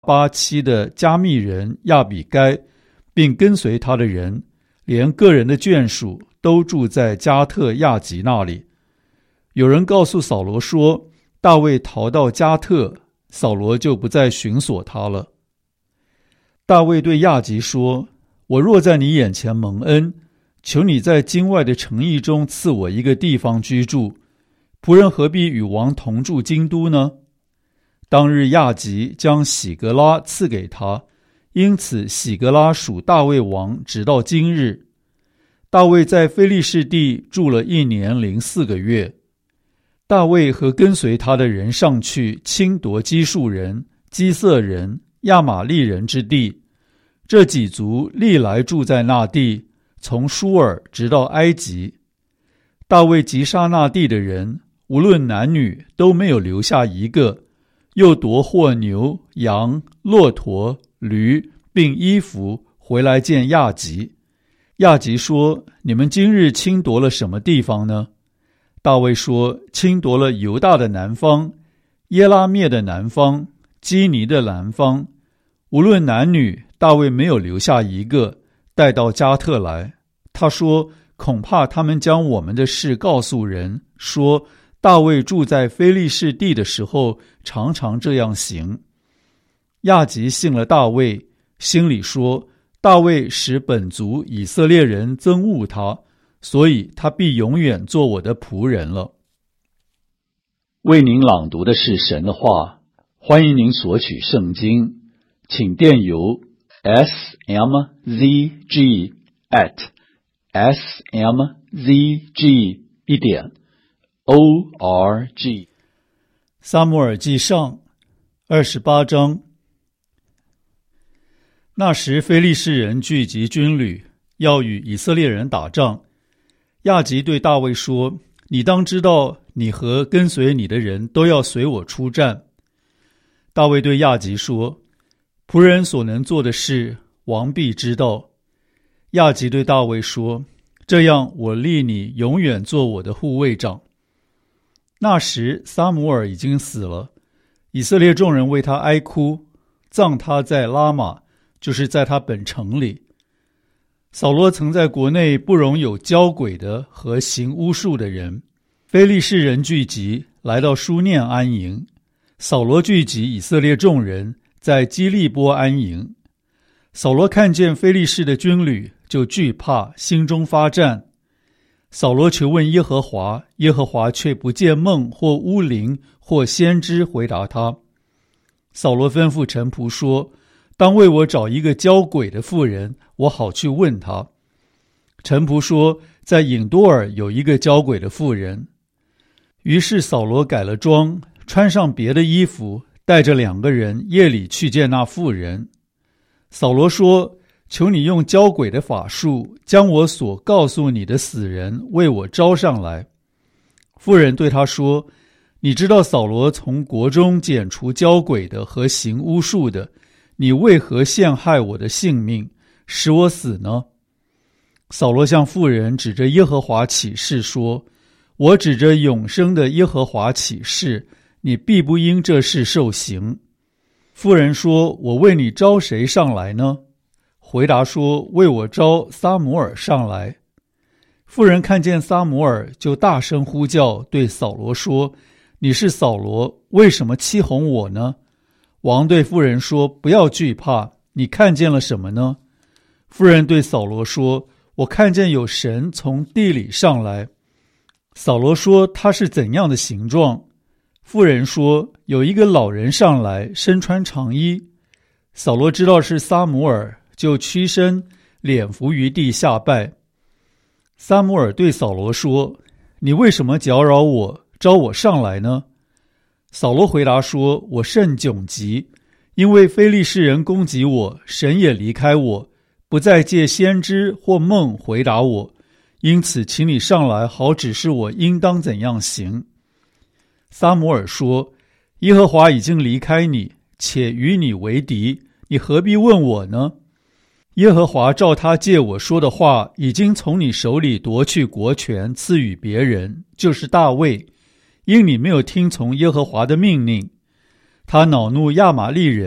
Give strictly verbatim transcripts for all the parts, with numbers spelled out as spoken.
巴妻的加密人亚比该，并跟随他的人，连个人的眷属都住在加特亚吉那里。有人告诉扫罗说，大卫逃到加特，扫罗就不再寻索他了。大卫对亚吉说，我若在你眼前蒙恩，求你在京外的城邑中赐我一个地方居住，仆人何必与王同住京都呢？当日亚吉将喜格拉赐给他，因此喜格拉属大卫王直到今日。大卫在非利士地住了一年零四个月。大卫和跟随他的人上去侵夺基述人、基色人、亚玛利人之地，这几族历来住在那地，从舒尔直到埃及。大卫击杀那地的人，无论男女，都没有留下一个，又夺获牛、羊、骆驼、驴，并衣服回来见亚吉。亚吉说，你们今日侵夺了什么地方呢？大卫说，侵夺了犹大的南方、耶拉灭的南方、基尼的南方，无论男女，大卫没有留下一个，带到加特来。他说，恐怕他们将我们的事告诉人，说大卫住在非利士地的时候常常这样行。亚吉信了大卫，心里说，大卫使本族以色列人憎恶他，所以他必永远做我的仆人了。 为您朗读的是神的话，欢迎您索取圣经，请电邮 s m z g at s m z g 一点 o r g。 撒母耳记上二十八章。那时非利士人聚集军旅，要与以色列人打仗。亚吉对大卫说，你当知道，你和跟随你的人都要随我出战。大卫对亚吉说，仆人所能做的事，王必知道。亚吉对大卫说，这样我立你永远做我的护卫长。那时撒母耳已经死了，以色列众人为他哀哭，葬他在拉玛，就是在他本城里。扫罗曾在国内不容有交鬼的和行巫术的人。非利士人聚集，来到书念安营。扫罗聚集以色列众人，在基利波安营。扫罗看见非利士的军旅，就惧怕，心中发战。扫罗求问耶和华，耶和华却不借梦或巫灵或先知回答他。扫罗吩咐臣仆说，当为我找一个交鬼的妇人，我好去问他。臣仆说，在隐多尔有一个交鬼的妇人。于是扫罗改了装，穿上别的衣服，带着两个人夜里去见那妇人。扫罗说，求你用交鬼的法术，将我所告诉你的死人为我招上来。妇人对他说，你知道扫罗从国中剪除交鬼的和行巫术的，你为何陷害我的性命，使我死呢？扫罗向妇人指着耶和华起誓说，我指着永生的耶和华起誓，你必不因这事受刑。妇人说，我为你招谁上来呢？回答说，为我招撒母耳上来。妇人看见撒母耳，就大声呼叫，对扫罗说，你是扫罗，为什么欺哄我呢？王对妇人说，不要惧怕，你看见了什么呢？妇人对扫罗说，我看见有神从地里上来。扫罗说，他是怎样的形状？妇人说，有一个老人上来，身穿长衣。扫罗知道是撒母耳，就屈身，脸伏于地下拜。撒母耳对扫罗说，你为什么搅扰我，招我上来呢？扫罗回答说，我甚窘急，因为非利士人攻击我，神也离开我，不再借先知或梦回答我，因此请你上来，好指示我应当怎样行。撒母耳说，耶和华已经离开你，且与你为敌，你何必问我呢？耶和华照他借我说的话，已经从你手里夺去国权，赐予别人，就是大卫，因你没有听从耶和华的命令。他恼怒亚玛利人，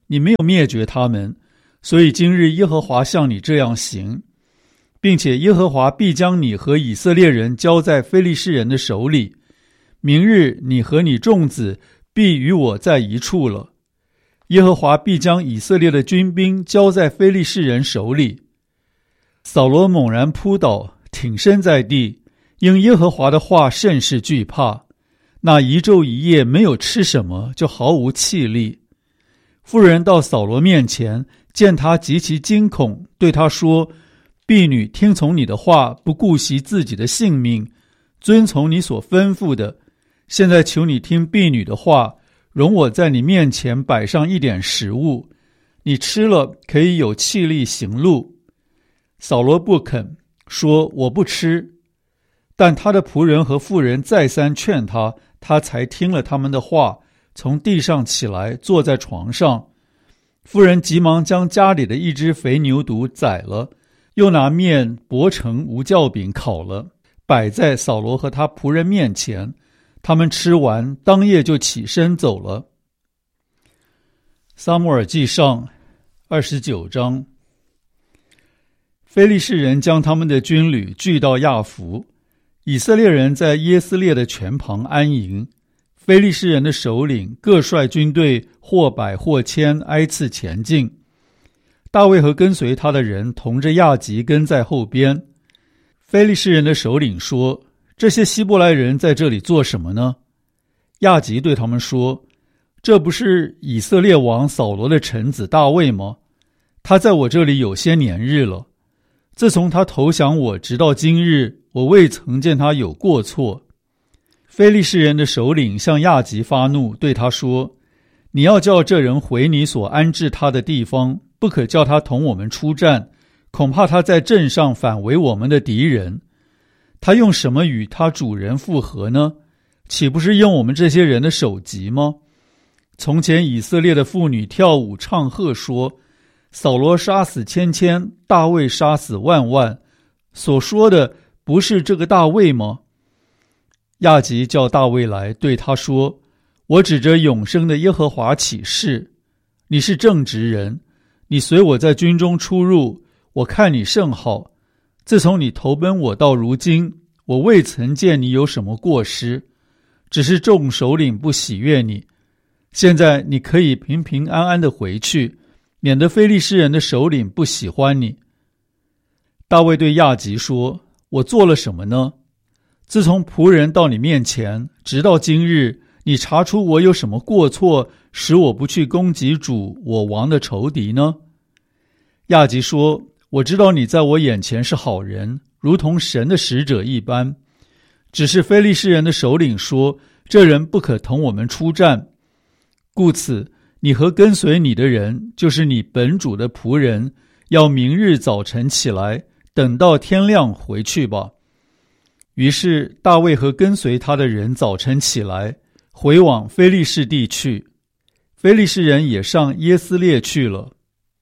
你没有灭绝他们，所以今日耶和华向你这样行，并且耶和华必将你和以色列人交在非利士人的手里。明日你和你众子必与我在一处了。耶和华必将以色列的军兵交在非利士人手里。扫罗猛然扑倒，挺身在地，因耶和华的话甚是惧怕。那一昼一夜没有吃什么，就毫无气力。妇人到扫罗面前，见他极其惊恐，对他说：婢女听从你的话，不顾惜自己的性命，遵从你所吩咐的。现在求你听婢女的话，容我在你面前摆上一点食物，你吃了可以有气力行路。扫罗不肯，说：我不吃。但他的仆人和妇人再三劝他，他才听了他们的话，从地上起来，坐在床上。妇人急忙将家里的一只肥牛犊宰了，又拿面薄成无酵饼烤了，摆在扫罗和他仆人面前。他们吃完，当夜就起身走了。撒母耳记上二十九章。非利士人将他们的军旅聚到亚弗，以色列人在耶斯列的泉旁安营。非利士人的首领各率军队或百或千挨次前进。大卫和跟随他的人同着亚吉跟在后边。非利士人的首领说：这些希伯来人在这里做什么呢？亚吉对他们说：这不是以色列王扫罗的臣子大卫吗？他在我这里有些年日了，自从他投降我直到今日，我未曾见他有过错。非利士人的首领向亚吉发怒，对他说：你要叫这人回你所安置他的地方，不可叫他同我们出战，恐怕他在阵上反为我们的敌人。他用什么与他主人复合呢？岂不是用我们这些人的首级吗？从前以色列的妇女跳舞唱和说：扫罗杀死千千，大卫杀死万万，所说的不是这个大卫吗？亚吉叫大卫来，对他说：我指着永生的耶和华起誓，你是正直人，你随我在军中出入，我看你甚好。自从你投奔我到如今，我未曾见你有什么过失，只是众首领不喜悦你。现在你可以平平安安地回去，免得非利士人的首领不喜欢你。大卫对亚吉说：我做了什么呢？自从仆人到你面前，直到今日，你查出我有什么过错，使我不去攻击主我王的仇敌呢？亚吉说：我知道你在我眼前是好人，如同神的使者一般。只是非利士人的首领说，这人不可同我们出战，故此你和跟随你的人，就是你本主的仆人，要明日早晨起来，等到天亮回去吧。于是大卫和跟随他的人早晨起来，回往非利士地去。非利士人也上耶斯列去了。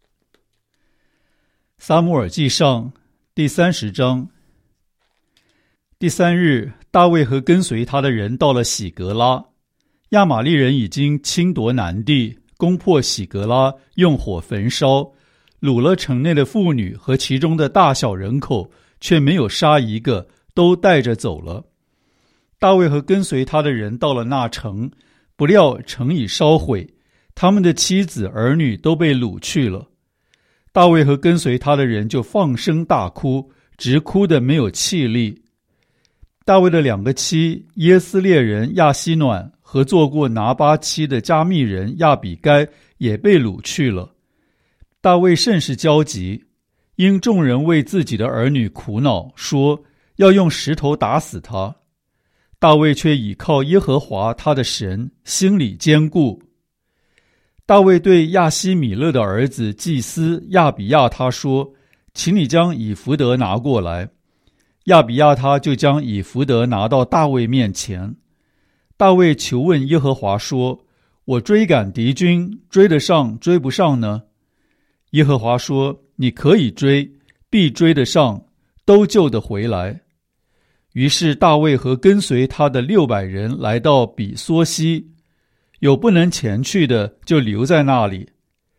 撒母耳记上第三十章。第三日，大卫和跟随他的人到了喜格拉。亚玛力人已经侵夺南地，攻破喜格拉，用火焚烧，掳了城内的妇女和其中的大小人口，却没有杀一个，都带着走了。大卫和跟随他的人到了那城，不料城已烧毁，他们的妻子儿女都被掳去了。大卫和跟随他的人就放声大哭，直哭得没有气力。大卫的两个妻耶斯列人亚希暖和做过拿巴妻的加密人亚比该也被掳去了。大卫甚是焦急，因众人为自己的儿女苦恼，说要用石头打死他。大卫却倚靠耶和华他的神，心里坚固。大卫对亚希米勒的儿子祭司亚比亚他说：请你将以弗得拿过来。亚比亚他就将以弗得拿到大卫面前。大卫求问耶和华说：我追赶敌军，追得上追不上呢？耶和华说：你可以追，必追得上，都救得回来。于是大卫和跟随他的六百人来到比梭西，有不能前去的，就留在那里。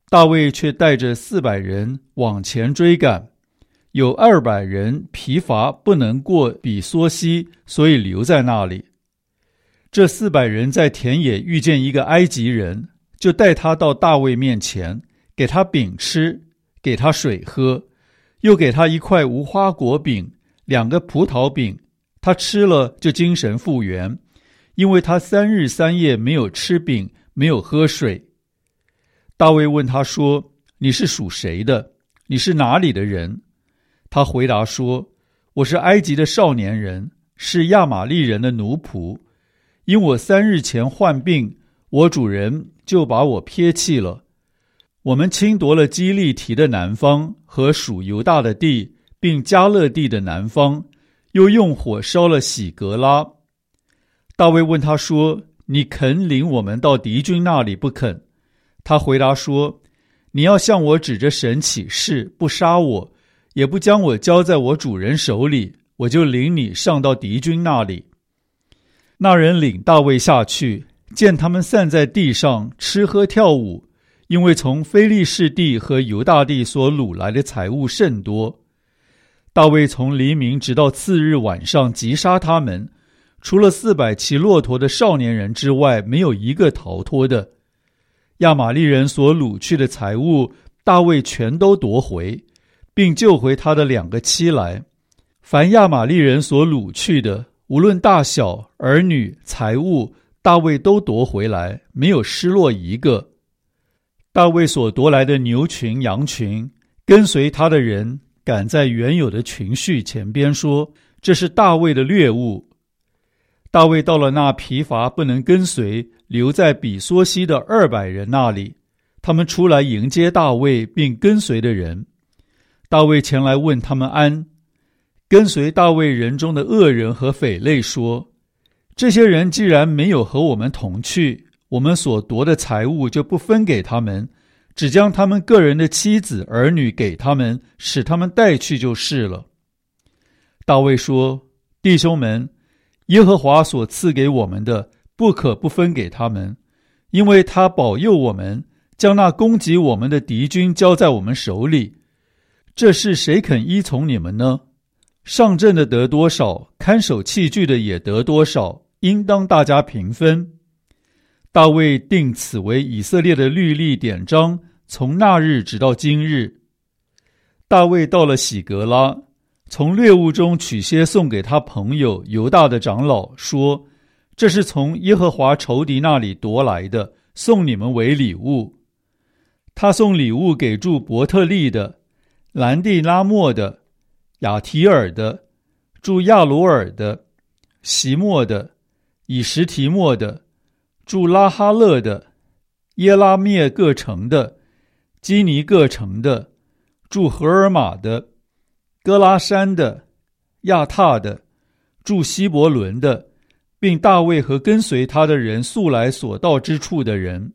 大卫却带着四百人往前追赶，有二百人疲乏不能过比梭西，所以留在那里。这四百人在田野遇见一个埃及人，就带他到大卫面前，给他饼吃，给他水喝，又给他一块无花果饼，两个葡萄饼，他吃了就精神复原，因为他三日三夜没有吃饼，没有喝水。大卫问他说：你是属谁的？你是哪里的人？他回答说：我是埃及的少年人，是亚玛利人的奴仆。因我三日前患病，我主人就把我撇弃了。我们侵夺了基利提的南方和属犹大的地，并迦勒地的南方，又用火烧了喜格拉。大卫问他说：你肯领我们到敌军那里不肯？他回答说：你要向我指着神起誓，不杀我，也不将我交在我主人手里，我就领你上到敌军那里。那人领大卫下去，见他们散在地上吃喝跳舞，因为从非利士地和犹大地所掳来的财物甚多。大卫从黎明直到次日晚上击杀他们，除了四百骑骆驼的少年人之外，没有一个逃脱的。亚玛利人所掳去的财物，大卫全都夺回，并救回他的两个妻来。凡亚玛利人所掳去的，无论大小、儿女、财物，大卫都夺回来，没有失落一个。大卫所夺来的牛群、羊群，跟随他的人赶在原有的群序前边说：这是大卫的掠物。大卫到了那疲乏不能跟随，留在比梭西的二百人那里，他们出来迎接大卫并跟随的人。大卫前来问他们安。跟随大卫人中的恶人和匪类说：这些人既然没有和我们同去，我们所夺的财物就不分给他们，只将他们个人的妻子儿女给他们，使他们带去就是了。大卫说：弟兄们，耶和华所赐给我们的，不可不分给他们，因为他保佑我们，将那攻击我们的敌军交在我们手里。这事谁肯依从你们呢？上阵的得多少，看守器具的也得多少，应当大家平分。大卫定此为以色列的律例典章，从那日直到今日。大卫到了喜格拉，从掠物中取些送给他朋友犹大的长老，说：这是从耶和华仇敌那里夺来的，送你们为礼物。他送礼物给住伯特利的、兰地拉莫的、亚提尔的、住亚罗尔的、席莫的、以实提莫的、住拉哈勒的、耶拉灭各城的、基尼各城的、住荷尔玛的、哥拉山的、亚塔的、住希伯伦的，并大卫和跟随他的人素来所到之处的人。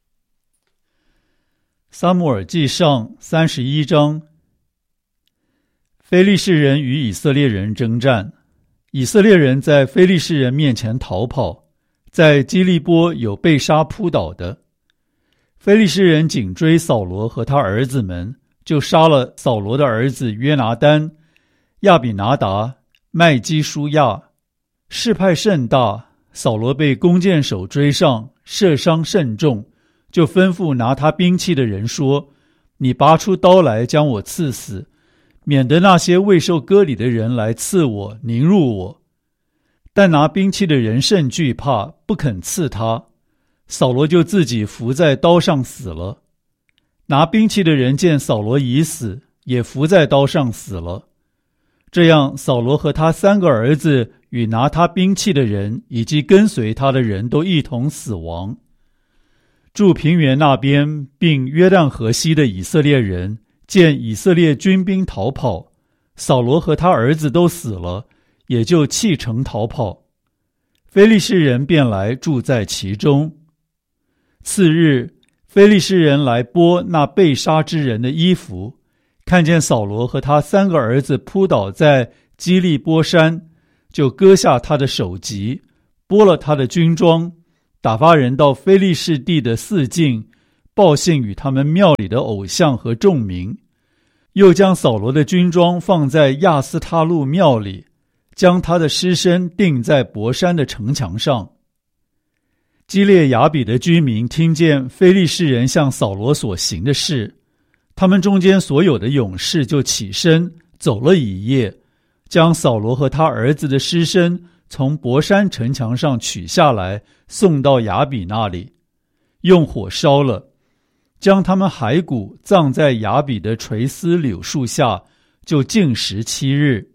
撒母耳记上三十一章。非利士人与以色列人征战，以色列人在非利士人面前逃跑，在基利波有被杀扑倒的。非利士人紧追扫罗和他儿子们，就杀了扫罗的儿子约拿单、亚比拿达、麦基舒亚。事派甚大，扫罗被弓箭手追上，射伤甚重，就吩咐拿他兵器的人说：你拔出刀来将我刺死，免得那些未受割礼的人来刺我，凌辱我。但拿兵器的人甚惧怕，不肯刺他。扫罗就自己伏在刀上死了。拿兵器的人见扫罗已死，也伏在刀上死了。这样，扫罗和他三个儿子与拿他兵器的人以及跟随他的人都一同死亡。住平原那边并约旦河西的以色列人见以色列军兵逃跑，扫罗和他儿子都死了，也就弃城逃跑。非利士人便来住在其中。次日，非利士人来剥那被杀之人的衣服，看见扫罗和他三个儿子扑倒在基利波山，就割下他的首级，剥了他的军装，打发人到非利士地的四境， 报信与他们庙里的偶像和众民，又将扫罗的军装放在亚斯他路庙里，将他的尸身钉在伯山的城墙上。基列雅比的居民听见非利士人向扫罗所行的事，他们中间所有的勇士就起身走了一夜，将扫罗和他儿子的尸身从伯山城墙上取下来，送到雅比那里，用火烧了，将他们骸骨葬在雅比的垂丝柳树下，就禁食七日。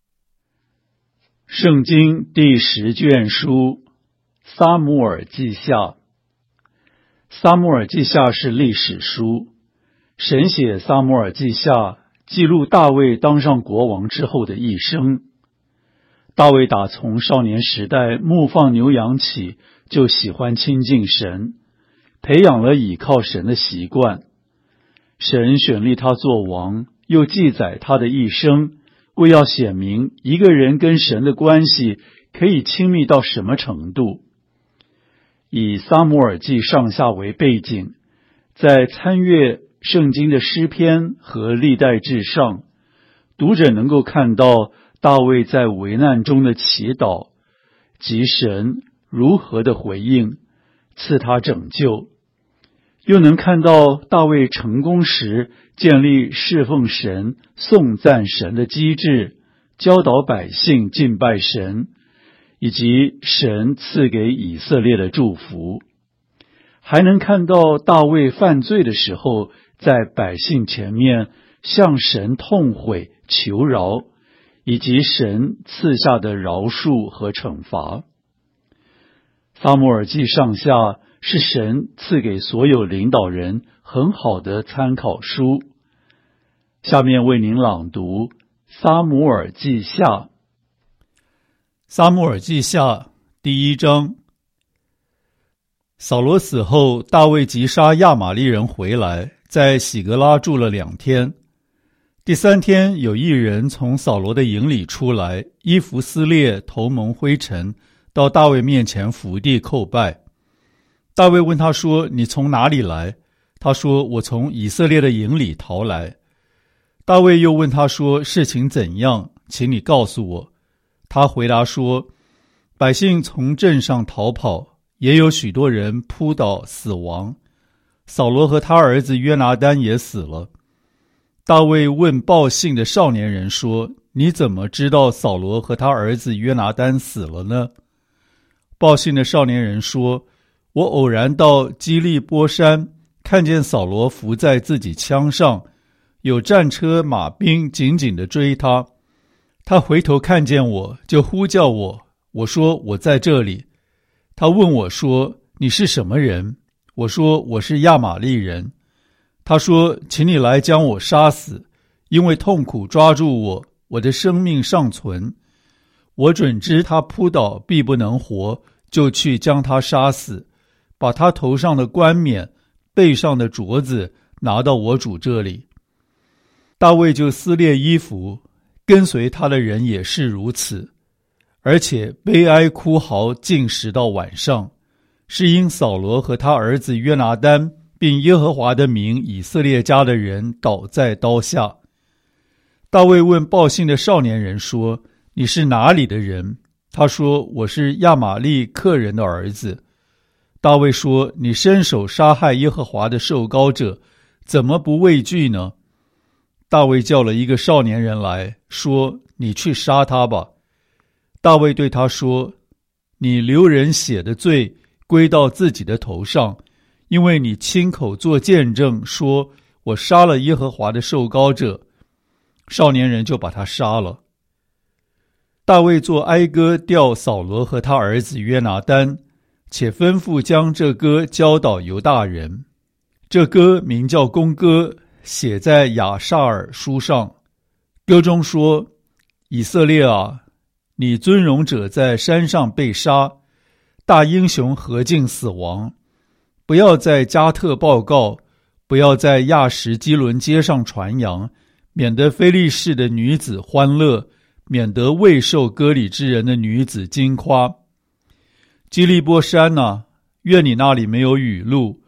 圣经第十卷书撒母耳记下。撒母耳记下是历史书，神写撒母耳记下，记录大卫当上国王之后的一生。大卫打从少年时代牧放牛羊起，就喜欢亲近神，培养了倚靠神的习惯。神选立他做王，又记载他的一生，为要显明一个人跟神的关系可以亲密到什么程度。以撒母耳记上下为背景，在参阅圣经的诗篇和历代志上，读者能够看到大卫在危难中的祈祷，及神如何的回应，赐他拯救，又能看到大卫成功时建立侍奉神、颂赞神的机制，教导百姓敬拜神，以及神赐给以色列的祝福。还能看到大卫犯罪的时候，在百姓前面向神痛悔求饶，以及神赐下的饶恕和惩罚。撒母耳记上下是神赐给所有领导人很好的参考书。下面为您朗读撒母耳记下。 撒母耳记下第一章。扫罗死后，大卫击杀亚玛力人回来，在喜格拉住了两天。第三天，有一人从扫罗的营里出来，衣服撕裂，头蒙灰尘，到大卫面前伏地叩拜。大卫问他说：“你从哪里来？”他说：“我从以色列的营里逃来。”大卫又问他说：“事情怎样？请你告诉我。”他回答说：“百姓从镇上逃跑，也有许多人扑倒死亡，扫罗和他儿子约拿单也死了。”大卫问报信的少年人说：“你怎么知道扫罗和他儿子约拿单死了呢？”报信的少年人说：“我偶然到基利波山，看见扫罗伏在自己枪上，有战车马兵紧紧地追他。他回头看见我，就呼叫我，我说我在这里。他问我说：你是什么人？我说我是亚玛力人。他说：请你来将我杀死，因为痛苦抓住我，我的生命尚存。我准知他扑倒必不能活，就去将他杀死，把他头上的冠冕、背上的镯子拿到我主这里。大卫就撕裂衣服，跟随他的人也是如此，而且悲哀哭嚎，禁食到晚上，是因扫罗和他儿子约拿单并耶和华的名以色列家的人倒在刀下。大卫问报信的少年人说：你是哪里的人？他说：我是亚玛利克人的儿子。大卫说：你伸手杀害耶和华的受膏者，怎么不畏惧呢？大卫叫了一个少年人来说：你去杀他吧。大卫对他说：你流人血的罪归到自己的头上，因为你亲口作见证说我杀了耶和华的受膏者。少年人就把他杀了。大卫作哀歌吊扫罗和他儿子约拿单，且吩咐将这歌教导犹大人。这歌名叫弓歌，写在亚萨尔书上。歌中说：以色列啊，你尊荣者在山上被杀，大英雄何竟死亡。不要在加特报告，不要在亚什基伦街上传扬，免得非利士的女子欢乐，免得未受割礼之人的女子惊夸。基利波山啊，愿你那里没有雨露，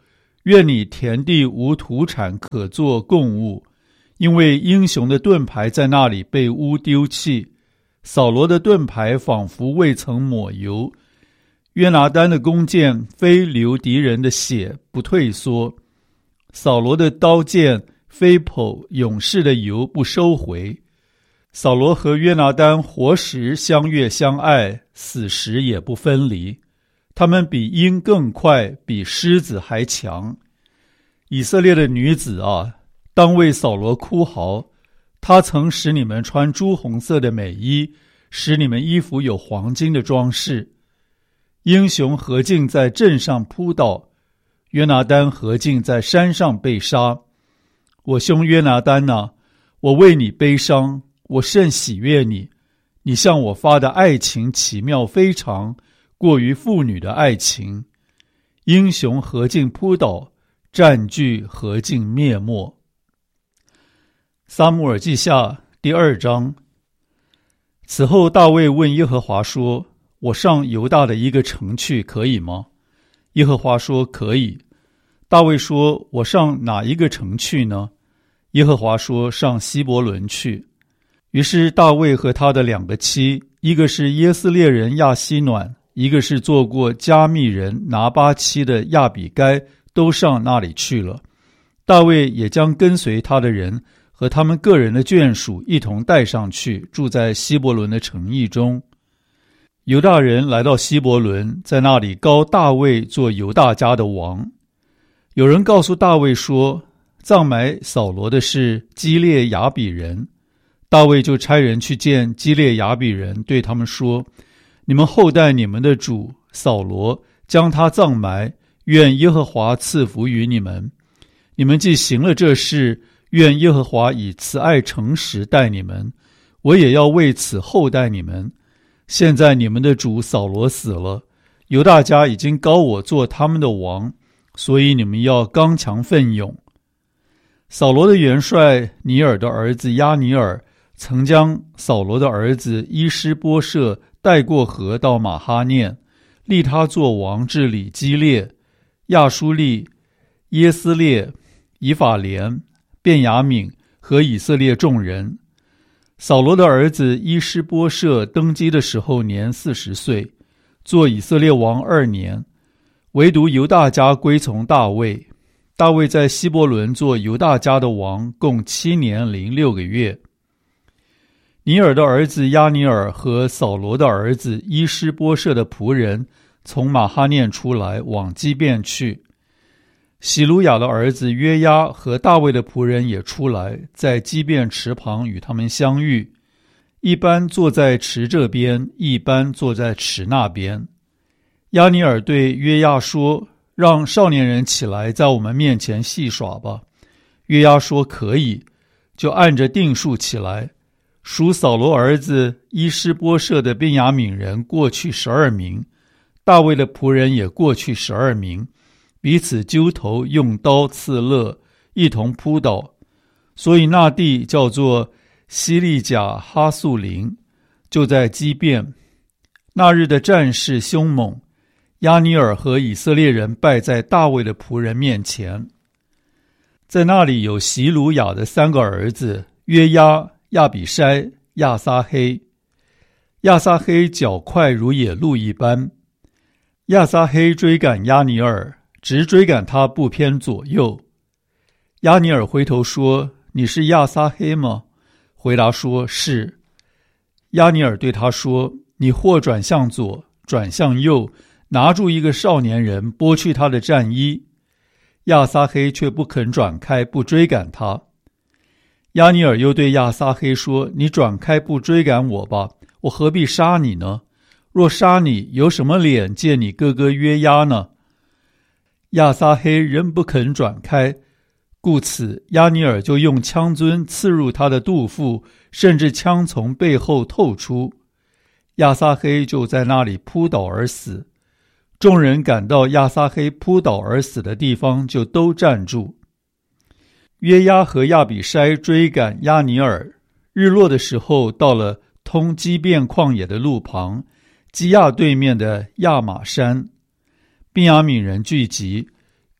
愿你田地无土产可作供物，因为英雄的盾牌在那里被污丢弃，扫罗的盾牌仿佛未曾抹油，约拿单的弓箭非流敌人的血不退缩，扫罗的刀剑非剖勇士的油不收回。扫罗和约拿单活时相悦相爱，死时也不分离。他们比鹰更快，比狮子还强。以色列的女子啊，当为扫罗哭嚎，他曾使你们穿朱红色的美衣，使你们衣服有黄金的装饰。英雄何进在阵上扑倒，约拿单何进在山上被杀。我兄约拿单啊，我为你悲伤，我甚喜悦你，你向我发的爱情奇妙非常，过于妇女的爱情。英雄何进扑倒，战具何进灭没。撒母耳记下第二章。此后大卫问耶和华说，我上犹大的一个城去可以吗？耶和华说可以。大卫说，我上哪一个城去呢？耶和华说，上希伯伦去。于是大卫和他的两个妻，一个是耶斯列人亚希暖，一个是做过加密人拿巴妻的亚比该，都上那里去了。大卫也将跟随他的人和他们个人的眷属一同带上去，住在希伯伦的城邑中。犹大人来到希伯伦，在那里膏大卫做犹大家的王。有人告诉大卫说，葬埋扫罗的是基列雅比人。大卫就差人去见基列雅比人，对他们说，你们厚待你们的主扫罗，将他葬埋，愿耶和华赐福于你们。你们既行了这事，愿耶和华以慈爱诚实待你们，我也要为此厚待你们。现在你们的主扫罗死了，犹大家已经膏我做他们的王，所以你们要刚强奋勇。扫罗的元帅尼尔的儿子押尼尔曾将扫罗的儿子伊施波设带过河到马哈念，立他做王，治理基列、亚舒利、耶斯列、以法莲、便雅悯和以色列众人。扫罗的儿子伊施波设登基的时候年四十岁，做以色列王二年，唯独犹大家归从大卫。大卫在希伯伦做犹大家的王，共七年零六个月。尼尔的儿子押尼尔和扫罗的儿子伊施波设的仆人从马哈念出来，往基遍去。喜鲁雅的儿子约押和大卫的仆人也出来，在基遍池旁与他们相遇，一般坐在池这边，一般坐在池那边。押尼尔对约押说，让少年人起来，在我们面前戏耍吧。约押说可以，就按着定数起来。属扫罗儿子伊施波设的便雅悯人过去十二名，大卫的仆人也过去十二名，彼此揪头，用刀刺勒，一同扑倒。所以那地叫做西利甲哈素林，就在基遍。那日的战事凶猛，押尼尔和以色列人败在大卫的仆人面前。在那里有席鲁雅的三个儿子，约押、亚比筛、亚撒黑。亚撒黑脚快如野鹿一般，亚撒黑追赶押尼尔，直追赶他不偏左右。押尼尔回头说，你是亚撒黑吗？回答说，是。押尼尔对他说，你或转向左，转向右，拿住一个少年人，剥去他的战衣。亚撒黑却不肯转开，不追赶他。押尼尔又对亚撒黑说，你转开不追赶我吧，我何必杀你呢？若杀你，有什么脸见你哥哥约押呢？亚撒黑仍不肯转开，故此押尼尔就用枪尊刺入他的肚腹，甚至枪从背后透出。亚撒黑就在那里扑倒而死。众人赶到亚撒黑扑倒而死的地方，就都站住。约押和亚比筛追赶押尼尔，日落的时候到了通基遍旷野的路旁，基亚对面的亚玛山。便雅悯人聚集，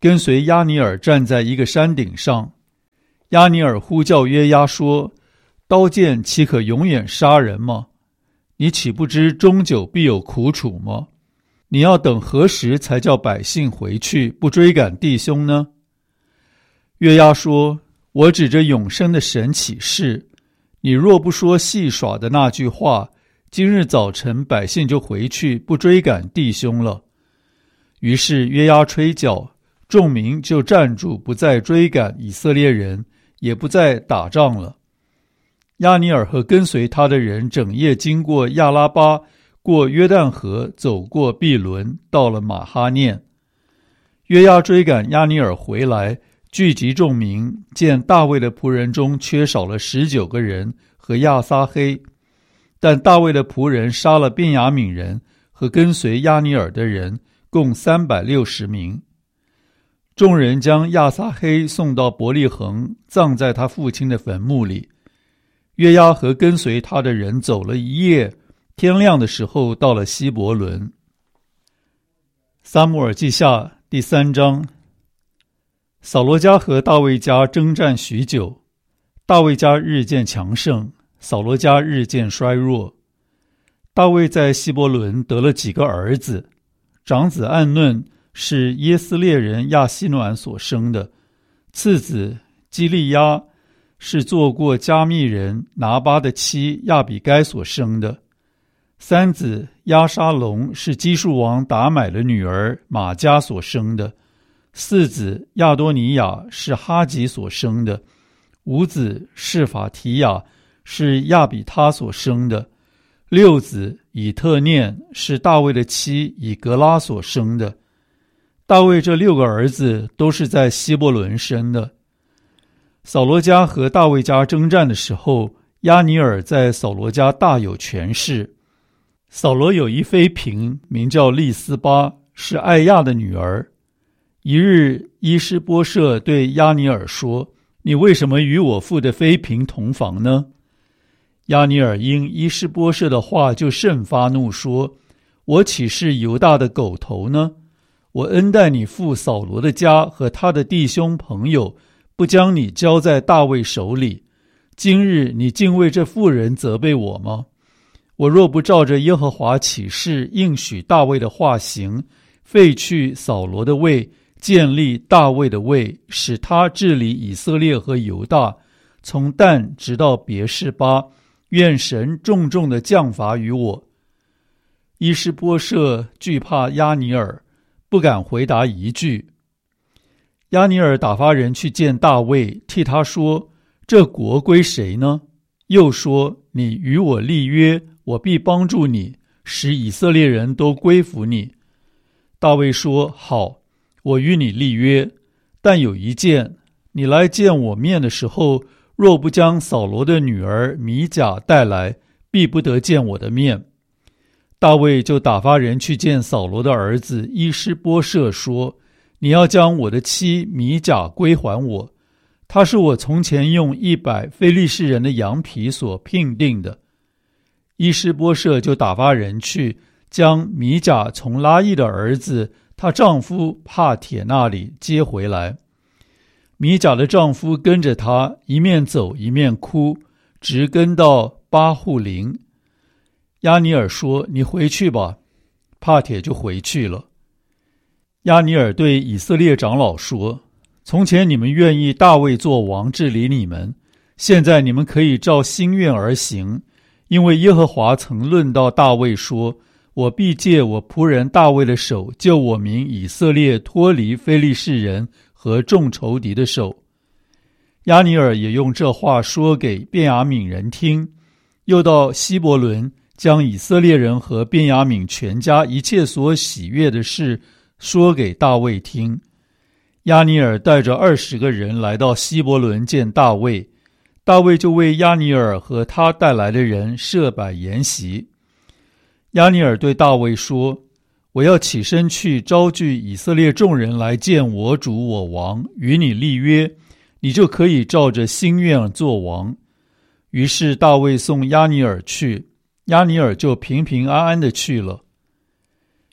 跟随押尼珥站在一个山顶上。押尼珥呼叫约押说：刀剑岂可永远杀人吗？你岂不知终久必有苦楚吗？你要等何时才叫百姓回去，不追赶弟兄呢？约押说：我指着永生的神起誓，你若不说戏耍的那句话，今日早晨百姓就回去，不追赶弟兄了。于是约押吹角，众民就站住，不再追赶以色列人，也不再打仗了。押尼珥和跟随他的人整夜经过亚拉巴，过约旦河，走过毕伦，到了马哈念。约押追赶押尼珥回来，聚集众民，见大卫的仆人中缺少了十九个人和亚撒黑，但大卫的仆人杀了便雅悯人和跟随押尼珥的人，共三百六十名。众人将亚撒黑送到伯利恒，葬在他父亲的坟墓里。约押和跟随他的人走了一夜，天亮的时候到了希伯伦。撒母耳记下第三章。扫罗家和大卫家征战许久，大卫家日渐强盛，扫罗家日渐衰弱。大卫在希伯伦得了几个儿子，长子暗嫩是耶斯列人亚希暖所生的，次子基利押是做过加密人拿巴的妻亚比该所生的，三子押沙龙是基述王达买的女儿玛迦所生的，四子亚多尼亚是哈吉所生的，五子示法提亚是亚比他所生的，六子以特念是大卫的妻以格拉所生的。大卫这六个儿子都是在希伯伦生的。扫罗家和大卫家征战的时候，押尼珥在扫罗家大有权势。扫罗有一妃嫔，名叫利斯巴，是艾亚的女儿。一日，伊施波设对押尼珥说：你为什么与我父的妃嫔同房呢？押尼珥因伊施波设的话就甚发怒，说：我岂是犹大的狗头呢？我恩待你父扫罗的家和他的弟兄朋友，不将你交在大卫手里，今日你竟为这妇人责备我吗？我若不照着耶和华起誓应许大卫的话行，废去扫罗的位，建立大卫的位，使他治理以色列和犹大，从但直到别是巴，愿神重重的降罚于我。伊施波设惧怕押尼珥，不敢回答一句。押尼珥打发人去见大卫，替他说：这国归谁呢？又说：你与我立约，我必帮助你，使以色列人都归服你。大卫说：好，我与你立约，但有一件，你来见我面的时候，若不将扫罗的女儿米甲带来，必不得见我的面。大卫就打发人去见扫罗的儿子伊施波设，说：你要将我的妻米甲归还我，她是我从前用一百非利士人的羊皮所聘定的。伊施波设就打发人去，将米甲从拉亿的儿子她丈夫帕铁那里接回来。米甲的丈夫跟着她，一面走一面哭，直跟到巴户林。押尼珥说：你回去吧。帕铁就回去了。押尼珥对以色列长老说：从前你们愿意大卫做王治理你们，现在你们可以照心愿而行，因为耶和华曾论到大卫说：我必借我仆人大卫的手，救我民以色列脱离非利士人和众仇敌的手。押尼珥也用这话说给便雅悯人听，又到希伯伦，将以色列人和便雅悯全家一切所喜悦的事说给大卫听。押尼珥带着二十个人来到希伯伦见大卫，大卫就为押尼珥和他带来的人设摆筵席。押尼珥对大卫说：我要起身去招聚以色列众人来见我主我王，与你立约，你就可以照着心愿做王。于是大卫送押尼珥去，押尼珥就平平安安地去了。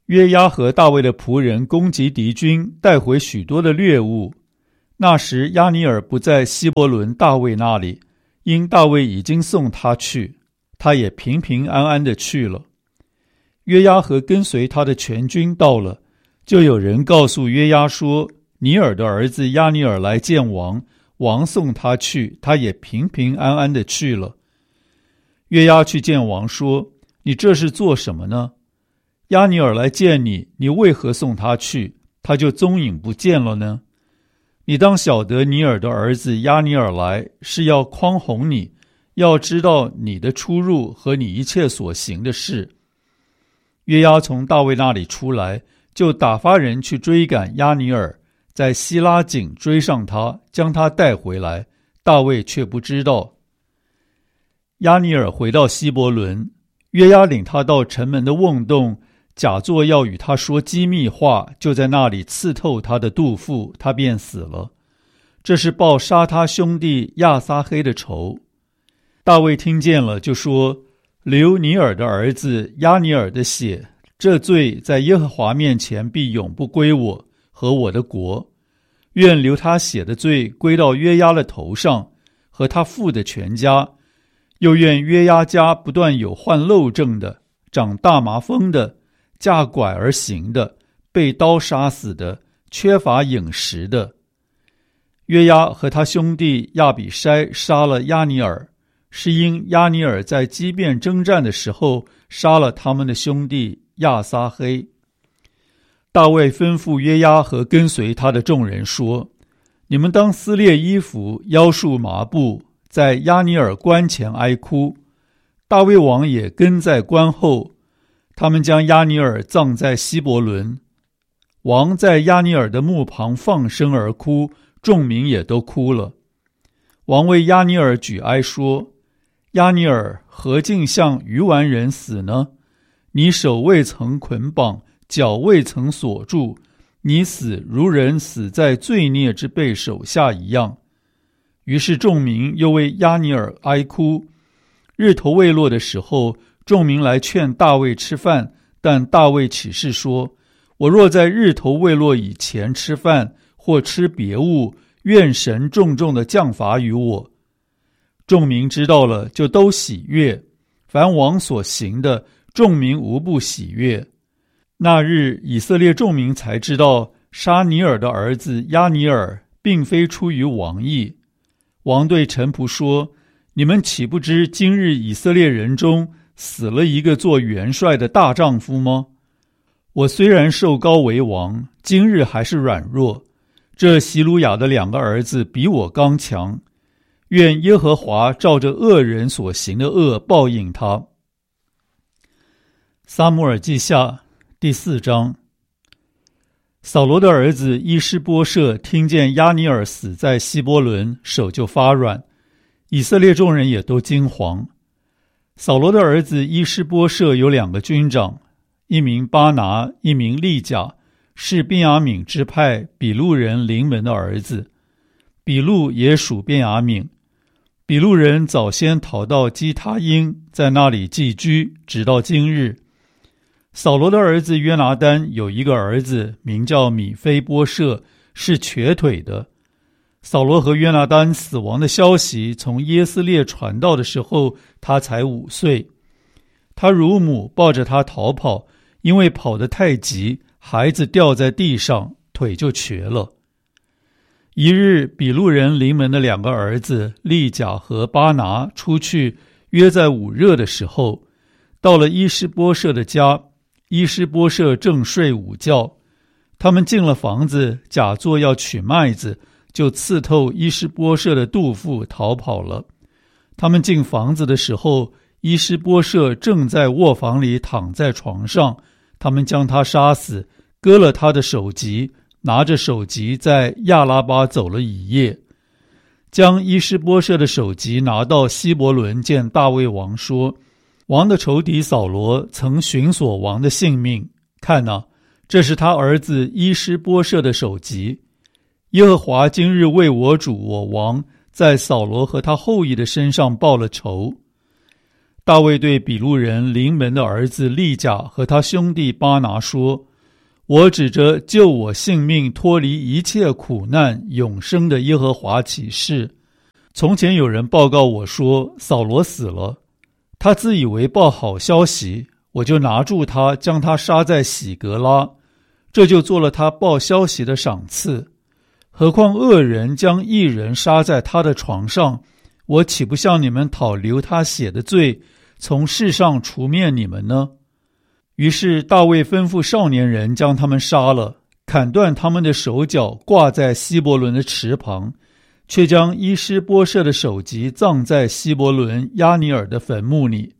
约押和大卫的仆人攻击敌军，带回许多的掠物。那时押尼珥不在希伯伦大卫那里，因大卫已经送他去，他也平平安安地去了。约押和跟随他的全军到了，就有人告诉约押说，尼珥的儿子押尼珥来见王，王送他去，他也平平安安地去了。约押去见王说，你这是做什么呢？押尼珥来见你，你为何送他去，他就踪影不见了呢？你当晓得尼珥的儿子押尼珥来，是要匡哄你，要知道你的出入和你一切所行的事。约押从大卫那里出来，就打发人去追赶押尼珥，在希拉井追上他，将他带回来，大卫却不知道。押尼珥回到希伯伦，约押领他到城门的瓮洞，假作要与他说机密话，就在那里刺透他的肚腹，他便死了。这是报杀他兄弟亚撒黑的仇。大卫听见了，就说，流尼珥的儿子押尼珥的血，这罪在耶和华面前必永不归我和我的国。愿流他血的罪归到约押的头上，和他父的全家。又愿约押家不断有患漏症的，长大麻风的，架拐而行的，被刀杀死的，缺乏饮食的。约押和他兄弟亚比筛杀了押尼珥，是因押尼珥在基遍征战的时候杀了他们的兄弟亚撒黑。大卫吩咐约押和跟随他的众人说，你们当撕裂衣服，腰束麻布，在押尼珥棺前哀哭。大卫王也跟在棺后，他们将押尼珥葬在希伯伦。王在押尼珥的墓旁放声而哭，众民也都哭了。王为押尼珥举哀说，押尼珥何竟像愚顽人死呢？你手未曾捆绑，脚未曾锁住，你死如人死在罪孽之辈手下一样。于是众民又为押尼珥哀哭。日头未落的时候，众民来劝大卫吃饭，但大卫起誓说，我若在日头未落以前吃饭，或吃别物，愿神重重的降罚于我。众民知道了，就都喜悦。凡王所行的，众民无不喜悦。那日以色列众民才知道，杀尼珥的儿子押尼珥并非出于王意。王对臣仆说，你们岂不知今日以色列人中死了一个做元帅的大丈夫吗？我虽然受膏为王，今日还是软弱。这希鲁雅的两个儿子比我刚强，愿耶和华照着恶人所行的恶报应他。撒母耳记下第四章。扫罗的儿子伊施波设听见押尼珥死在希伯伦，手就发软，以色列众人也都惊惶。扫罗的儿子伊施波设有两个军长，一名巴拿，一名利甲，是便雅悯支派比路人临门的儿子。比路也属便雅悯。比路人早先逃到基他因，在那里寄居，直到今日。扫罗的儿子约拿单有一个儿子，名叫米非波设，是瘸腿的。扫罗和约拿单死亡的消息从耶斯列传到的时候，他才五岁。他乳母抱着他逃跑，因为跑得太急，孩子掉在地上，腿就瘸了。一日，比路人临门的两个儿子利甲和巴拿出去，约在午热的时候，到了伊施波设的家。伊施波设正睡午觉，他们进了房子，假作要取麦子，就刺透伊施波设的肚腹，逃跑了。他们进房子的时候，伊施波设正在卧房里躺在床上，他们将他杀死，割了他的首级，拿着首级在亚拉巴走了一夜。将伊施波设的首级拿到希伯伦见大卫王说，王的仇敌扫罗曾寻索王的性命，看哪，这是他儿子伊施波设的首级。耶和华今日为我主我王在扫罗和他后裔的身上报了仇。 大卫对比路人临门的儿子利甲和他兄弟巴拿说：我指着救我性命脱离一切苦难永生的耶和华起誓，从前有人报告我说扫罗死了，他自以为报好消息，我就拿住他，将他杀在喜格拉，这就做了他报消息的赏赐。何况恶人将义人杀在他的床上，我岂不向你们讨流他血的罪，从世上除灭你们呢？于是大卫吩咐少年人将他们杀了，砍断他们的手脚，挂在希伯伦的池旁，却将伊施波设的首级葬在希伯伦亚尼尔的坟墓里。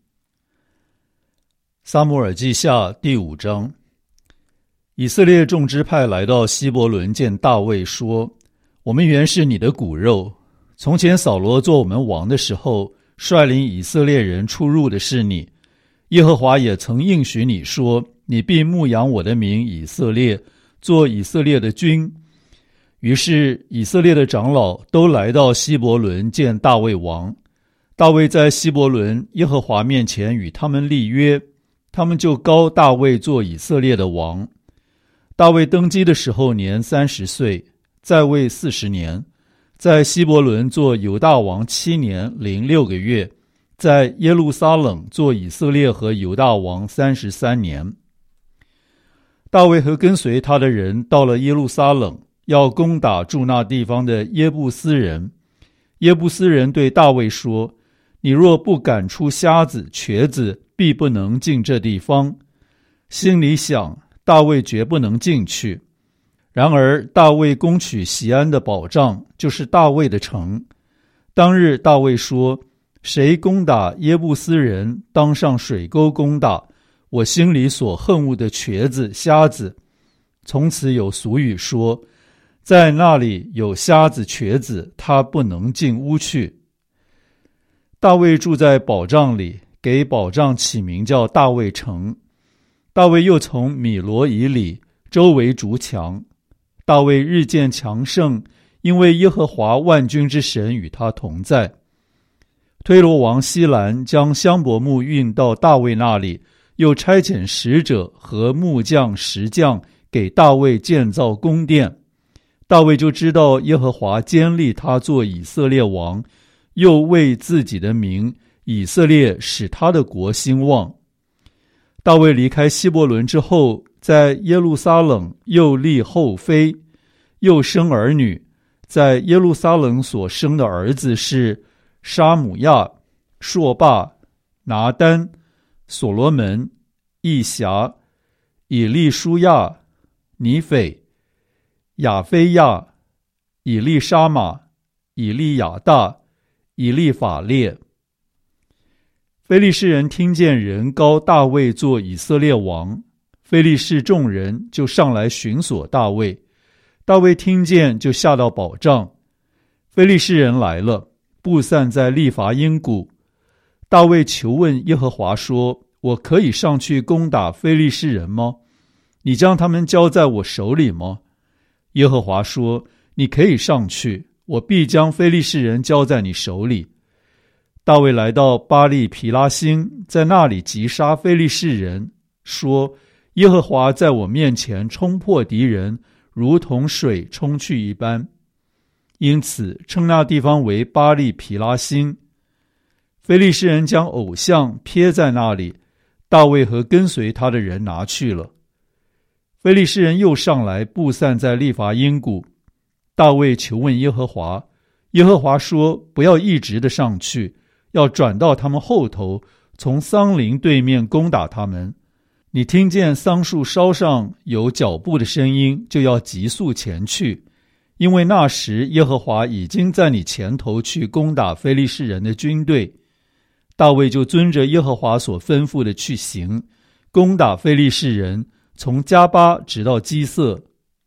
撒母耳记下第五章。以色列众支派来到希伯伦见大卫说：我们原是你的骨肉，从前扫罗做我们王的时候，率领以色列人出入的是你。耶和华也曾应许你说，你必牧养我的民以色列，做以色列的君。于是以色列的长老都来到希伯伦见大卫王。大卫在希伯伦耶和华面前与他们立约，他们就膏大卫做以色列的王。大卫登基的时候年三十岁，在位四十年，在希伯伦做犹大王七年零六个月，在耶路撒冷做以色列和犹大王三十三年。大卫和跟随他的人到了耶路撒冷，要攻打住那地方的耶布斯人。耶布斯人对大卫说：你若不赶出瞎子瘸子，必不能进这地方。心里想，大卫绝不能进去。然而大卫攻取锡安的保障，就是大卫的城。当日大卫说：谁攻打耶布斯人，当上水沟攻打我心里所恨恶的瘸子瞎子。从此有俗语说，在那里有瞎子瘸子，他不能进屋去。大卫住在保障里，给保障起名叫大卫城。大卫又从米罗以里周围筑墙。大卫日渐强盛，因为耶和华万军之神与他同在。推罗王西兰将香柏木运到大卫那里，又差遣使者和木匠石匠给大卫建造宫殿。大卫就知道耶和华坚立他做以色列王，又为自己的名以色列使他的国兴旺。大卫离开希伯伦之后，在耶路撒冷又立后妃，又生儿女。在耶路撒冷所生的儿子是沙姆亚、朔霸、拿单、所罗门、义辖、以利舒亚、尼斐、亚非亚、以利沙玛、以利亚大、以利法列。非利士人听见人膏大卫做以色列王，非利士众人就上来寻索大卫。大卫听见，就下到保障。非利士人来了，布散在利乏音谷。大卫求问耶和华说：我可以上去攻打非利士人吗？你将他们交在我手里吗？耶和华说：你可以上去，我必将非利士人交在你手里。大卫来到巴利皮拉星，在那里击杀非利士人，说：耶和华在我面前冲破敌人，如同水冲去一般。因此称那地方为巴利皮拉星。非利士人将偶像撇在那里，大卫和跟随他的人拿去了。非利士人又上来布散在利乏音谷。大卫求问耶和华，耶和华说：不要一直的上去，要转到他们后头，从桑林对面攻打他们。你听见桑树梢上有脚步的声音，就要急速前去，因为那时耶和华已经在你前头去攻打非利士人的军队。大卫就遵着耶和华所吩咐的去行，攻打非利士人，从加巴直到基色。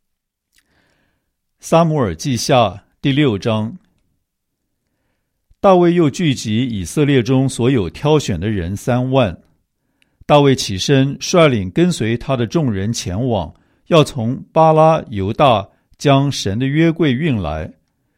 撒母耳记下第六章。大卫又聚集以色列中所有挑选的人三万。大卫起身，率领跟随他的众人前往，要从巴拉犹大将神的约柜运来。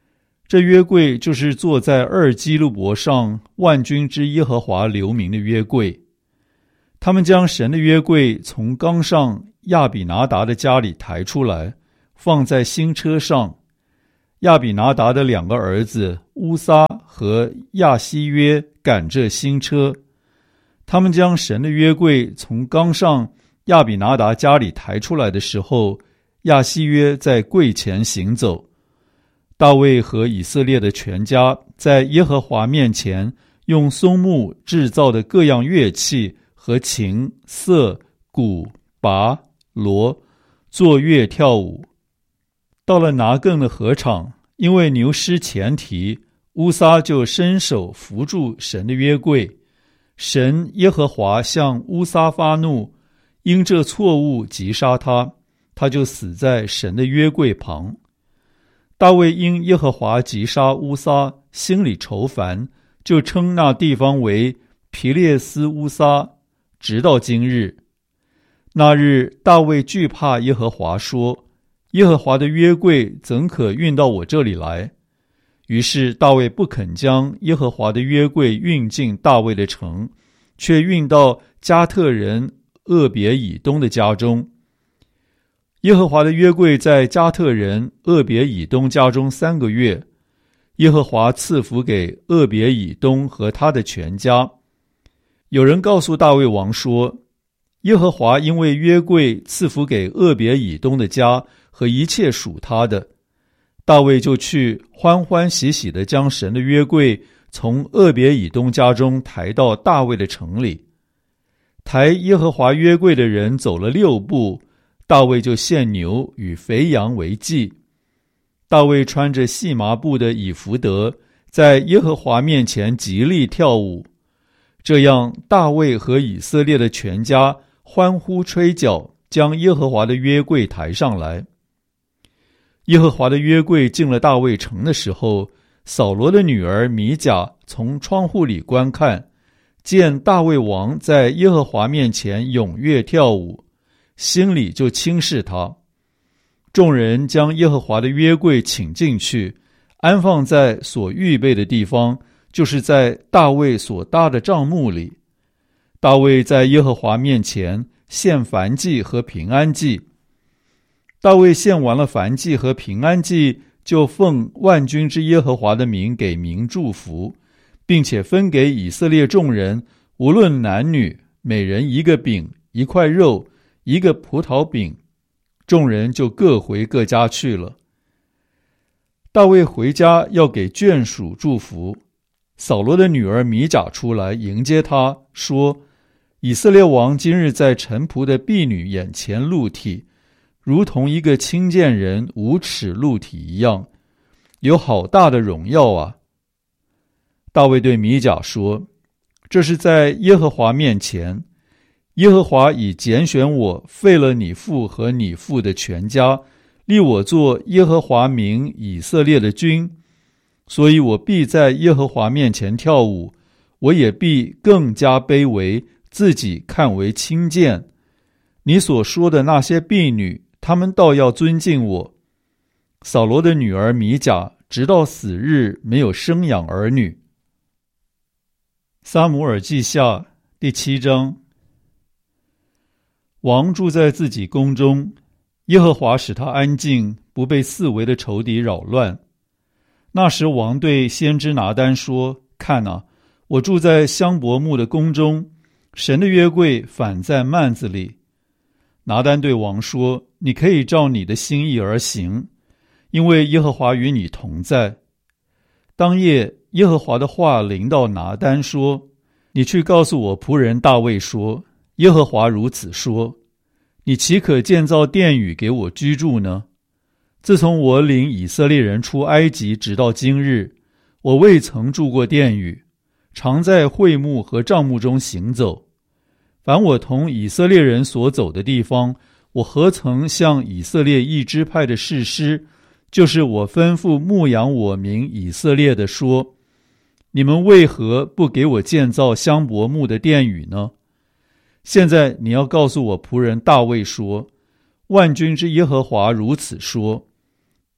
这约柜就是坐在二基路伯上万军之耶和华留名的约柜。他们将神的约柜从冈上亚比拿达的家里抬出来，放在新车上。亚比拿达的两个儿子乌撒和亚希约赶这新车。他们将神的约柜从冈上亚比拿达家里抬出来的时候，亚希约在柜前行走。大卫和以色列的全家在耶和华面前用松木制造的各样乐器和琴、瑟、鼓、拔、锣作乐跳舞。到了拿更的禾场，因为牛失前蹄，乌撒就伸手扶住神的约柜。神耶和华向乌撒发怒，因这错误击杀他，他就死在神的约柜旁。大卫因耶和华击杀乌撒，心里愁烦，就称那地方为皮列斯乌撒，直到今日。那日大卫惧怕耶和华，说：耶和华的约柜怎可运到我这里来？于是大卫不肯将耶和华的约柜运进大卫的城，却运到加特人厄别以东的家中。耶和华的约柜在加特人厄别以东家中三个月，耶和华赐福给厄别以东和他的全家。有人告诉大卫王说，耶和华因为约柜赐福给厄别以东的家和一切属他的。大卫就去欢欢喜喜地将神的约柜从厄别以东家中抬到大卫的城里。抬耶和华约柜的人走了六步，大卫就献牛与肥羊为祭。大卫穿着细麻布的以弗得，在耶和华面前极力跳舞。这样大卫和以色列的全家欢呼吹角，将耶和华的约柜抬上来。耶和华的约柜进了大卫城的时候，扫罗的女儿米甲从窗户里观看，见大卫王在耶和华面前踊跃跳舞，心里就轻视他。众人将耶和华的约柜请进去，安放在所预备的地方，就是在大卫所搭的帐幕里。大卫在耶和华面前献燔祭和平安祭。大卫献完了燔祭和平安祭，就奉万军之耶和华的名给民祝福，并且分给以色列众人，无论男女，每人一个饼，一块肉，一个葡萄饼。众人就各回各家去了。大卫回家要给眷属祝福，扫罗的女儿米甲出来迎接他，说：以色列王今日在臣仆的婢女眼前露体，如同一个轻贱人无耻露体一样，有好大的荣耀啊！大卫对米甲说：这是在耶和华面前，耶和华已拣选我，废了你父和你父的全家，立我做耶和华民以色列的君，所以我必在耶和华面前跳舞，我也必更加卑微，自己看为轻贱。你所说的那些婢女，他们倒要尊敬我。扫罗的女儿米甲直到死日没有生养儿女。撒母耳记下第七章。王住在自己宫中，耶和华使他安静，不被四围的仇敌扰乱。那时王对先知拿单说：看啊，我住在香柏木的宫中，神的约柜反在幔子里。拿单对王说：你可以照你的心意而行，因为耶和华与你同在。当夜耶和华的话临到拿单说：你去告诉我仆人大卫说，耶和华如此说，你岂可建造殿宇给我居住呢？自从我领以色列人出埃及直到今日，我未曾住过殿宇，常在会幕和帐幕中行走。凡我同以色列人所走的地方，我何曾向以色列一支派的士师，就是我吩咐牧养我民以色列的说，你们为何不给我建造香柏木的殿宇呢？现在你要告诉我仆人大卫说，万军之耶和华如此说，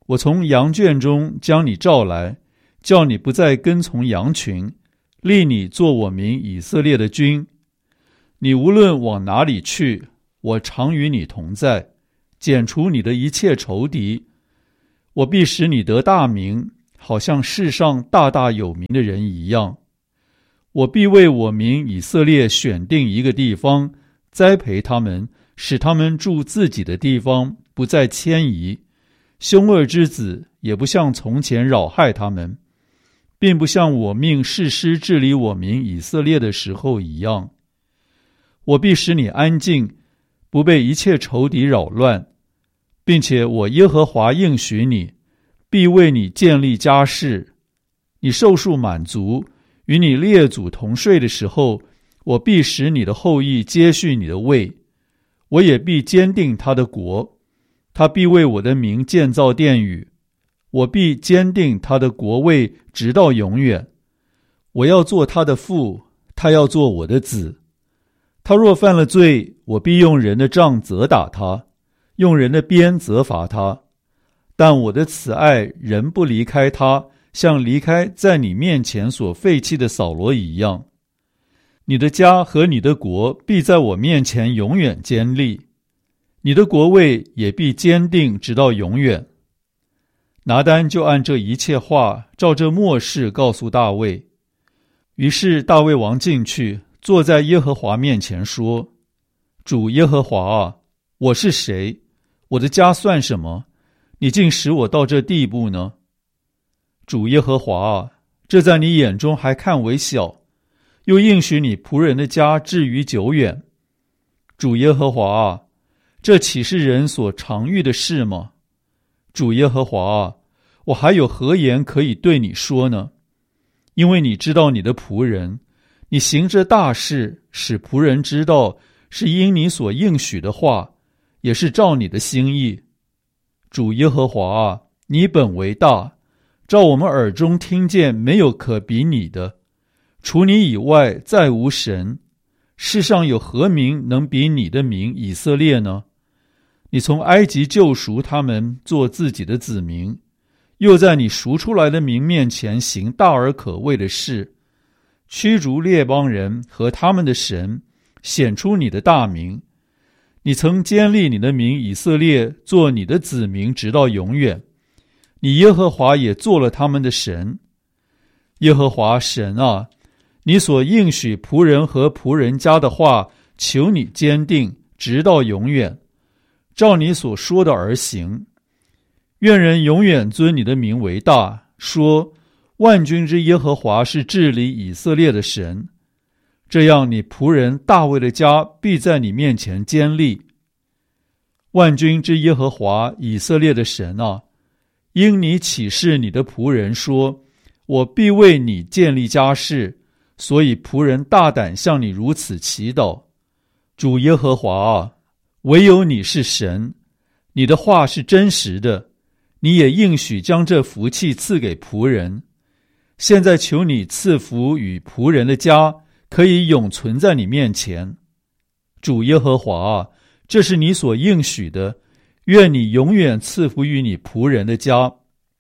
我从羊圈中将你召来，叫你不再跟从羊群，立你做我民以色列的君。你无论往哪里去，我常与你同在，剪除你的一切仇敌。我必使你得大名，好像世上大大有名的人一样。我必为我民以色列选定一个地方，栽培他们，使他们住自己的地方，不再迁移。凶恶之子也不像从前扰害他们，并不像我命士师治理我民以色列的时候一样。我必使你安静，不被一切仇敌扰乱，并且我耶和华应许你，必为你建立家室。你寿数满足，与你列祖同睡的时候，我必使你的后裔接续你的位，我也必坚定他的国，他必为我的名建造殿宇，我必坚定他的国位直到永远。我要做他的父，他要做我的子。他若犯了罪，我必用人的杖责打他，用人的鞭责罚他。但我的慈爱仍不离开他，像离开在你面前所废弃的扫罗一样。你的家和你的国必在我面前永远坚立，你的国位也必坚定直到永远。拿单就按这一切话，照这默示告诉大卫。于是大卫王进去，坐在耶和华面前说：主耶和华啊，我是谁？我的家算什么？你竟使我到这地步呢？主耶和华啊，这在你眼中还看为小，又应许你仆人的家至于久远。主耶和华啊，这岂是人所常遇的事吗？主耶和华啊，我还有何言可以对你说呢？因为你知道你的仆人，你行这大事，使仆人知道是因你所应许的话，也是照你的心意。主耶和华啊，你本为大，照我们耳中听见，没有可比你的。除你以外，再无神。世上有何名能比你的名以色列呢？你从埃及救赎他们，做自己的子民，又在你赎出来的民面前行大而可畏的事，驱逐列邦人和他们的神，显出你的大名。你曾坚立你的名以色列，做你的子民直到永远。你耶和华也做了他们的神。耶和华神啊，你所应许仆人和仆人家的话，求你坚定直到永远，照你所说的而行。愿人永远尊你的名为大，说万军之耶和华是治理以色列的神。这样你仆人大卫的家必在你面前坚立。万军之耶和华以色列的神啊，因你启示你的仆人说，我必为你建立家室，所以仆人大胆向你如此祈祷。主耶和华啊，唯有你是神，你的话是真实的，你也应许将这福气赐给仆人。现在求你赐福与仆人的家，可以永存在你面前。主耶和华啊，这是你所应许的，愿你永远赐福于你仆人的家。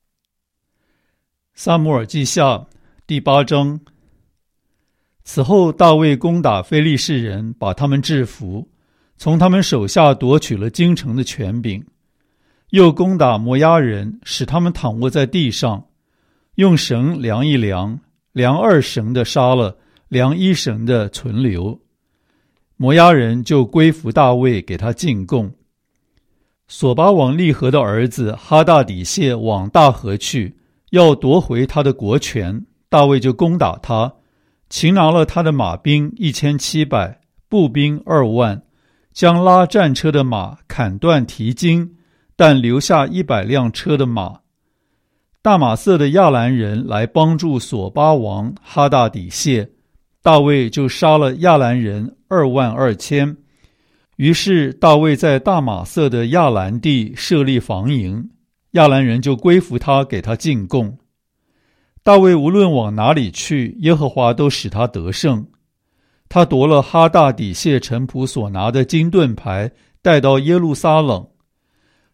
撒母耳记下第八章。此后大卫攻打非利士人，把他们制服，从他们手下夺取了京城的权柄，又攻打摩押人，使他们躺卧在地上，用绳量一量，量二绳的杀了，量一绳的存留。摩押人就归服大卫，给他进贡。索巴王利和的儿子哈大底谢往大河去，要夺回他的国权，大卫就攻打他，擒拿了他的马兵一千七百，步兵二万，将拉战车的马砍断蹄筋，但留下一百辆车的马。大马色的亚兰人来帮助索巴王哈大底谢，大卫就杀了亚兰人二万二千。于是大卫在大马色的亚兰地设立防营，亚兰人就归服他，给他进贡。大卫无论往哪里去，耶和华都使他得胜。他夺了哈大底谢臣仆所拿的金盾牌，带到耶路撒冷。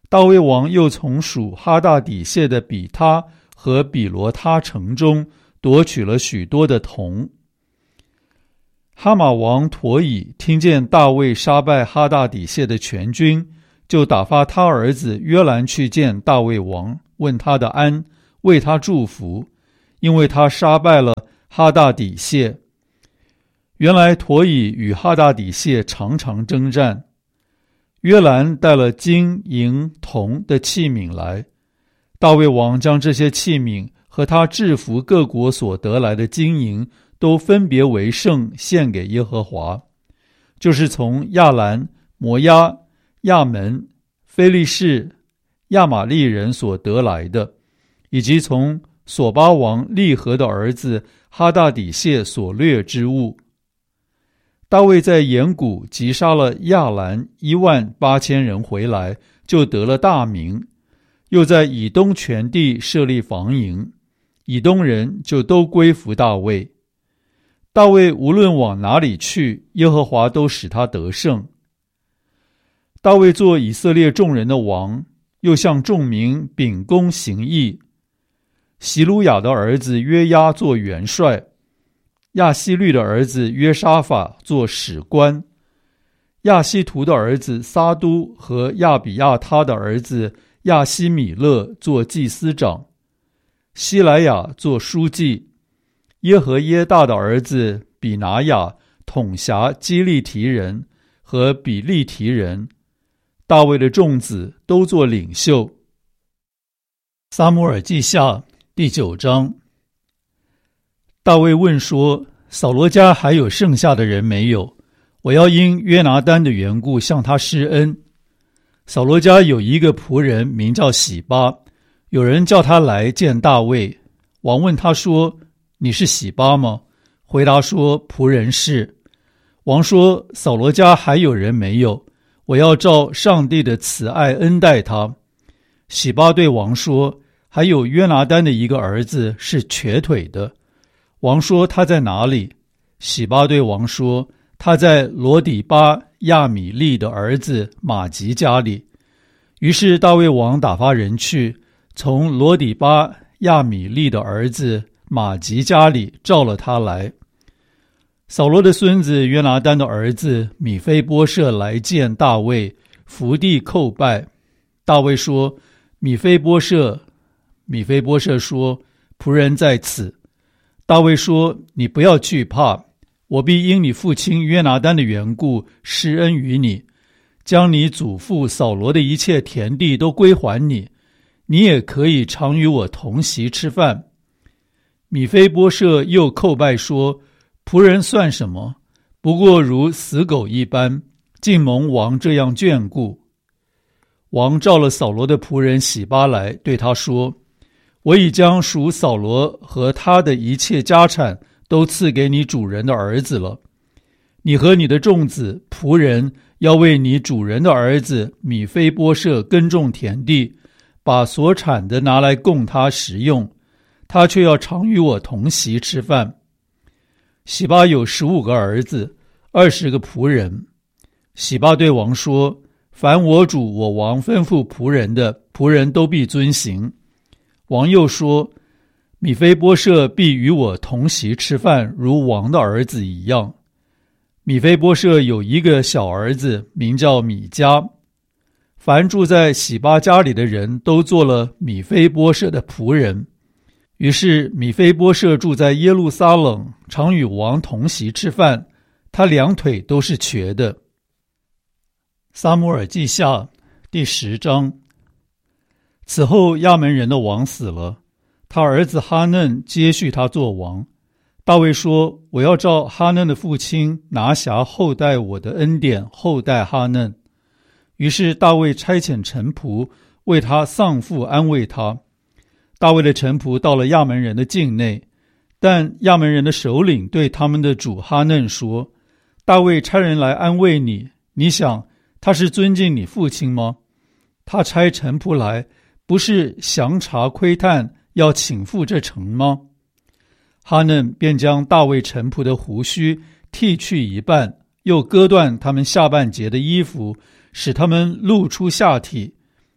大卫王又从属哈大底谢的比他和比罗他城中夺取了许多的铜。哈马王陀以听见大卫杀败哈大底谢的全军，就打发他儿子约兰去见大卫王，问他的安，为他祝福，因为他杀败了哈大底谢。原来陀以与哈大底谢常常征战。约兰带了金银铜的器皿来，大卫王将这些器皿和他制服各国所得来的金银都分别为圣，献给耶和华，就是从亚兰、摩押、亚门、非利士、亚玛利人所得来的，以及从索巴王利和的儿子哈大底谢所掠之物。大卫在盐谷击杀了亚兰一万八千人回来，就得了大名，又在以东全地设立防营，以东人就都归服大卫。大卫无论往哪里去，耶和华都使他得胜。大卫做以色列众人的王，又向众民秉公行义。席鲁雅的儿子约押做元帅，亚希律的儿子约沙法做史官，亚希图的儿子撒都和亚比亚他的儿子亚希米勒做祭司长，希莱亚做书记，耶和耶大的儿子比拿雅统辖基利提人和比利提人。大卫的众子都做领袖。撒母耳记下第九章。大卫问说，扫罗家还有剩下的人没有？我要因约拿单的缘故向他施恩。扫罗家有一个仆人名叫洗巴，有人叫他来见大卫。王问他说，你是洗巴吗？回答说，仆人是。王说，扫罗家还有人没有？我要照上帝的慈爱恩待他。洗巴对王说，还有约拿单的一个儿子是瘸腿的。王说，他在哪里？洗巴对王说，他在罗底巴亚米利的儿子马吉家里。于是大卫王打发人去，从罗底巴亚米利的儿子马吉家里召了他来。扫罗的孙子约拿单的儿子米非波设来见大卫，伏地叩拜。大卫说，米非波设。米非波设说，仆人在此。大卫说，你不要惧怕，我必因你父亲约拿单的缘故施恩于你，将你祖父扫罗的一切田地都归还你，你也可以常与我同席吃饭。米非波设又叩拜说，仆人算什么？不过如死狗一般，竟蒙王这样眷顾。王召了扫罗的仆人洗巴来，对他说，我已将属扫罗和他的一切家产都赐给你主人的儿子了。你和你的众子仆人要为你主人的儿子米非波设耕种田地，把所产的拿来供他食用，他却要常与我同席吃饭。洗巴有十五个儿子，二十个仆人。洗巴对王说，凡我主我王吩咐仆人的，仆人都必遵行。王又说，米非波设必与我同席吃饭，如王的儿子一样。米非波设有一个小儿子，名叫米迦。凡住在洗巴家里的人都做了米非波设的仆人。于是米非波设住在耶路撒冷，常与王同席吃饭，他两腿都是瘸的。撒母耳记下第十章。此后亚门人的王死了，他儿子哈嫩接续他做王。大卫说，我要照哈嫩的父亲拿辖后代我的恩典后代哈嫩。于是大卫差遣臣仆为他丧父安慰他。大卫的臣仆到了亚门人的境内，但亚门人的首领对他们的主哈嫩说，大卫差人来安慰你，你想他是尊敬你父亲吗？他差臣仆来，不是详查窥探，要请赴这城吗？哈嫩便将大卫臣仆的胡须剃去一半，又割断他们下半截的衣服，使他们露出下体，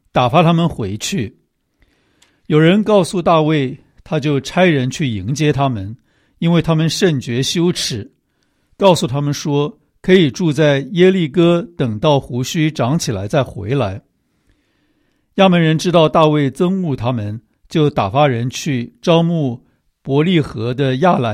打发他们回去。有人告诉大卫，他就差人去迎接他们，因为他们甚觉羞耻，告诉他们说，可以住在耶利哥，等到胡须长起来再回来。亚扪人知道大卫憎恶他们，就打发人去招募伯利恒的亚兰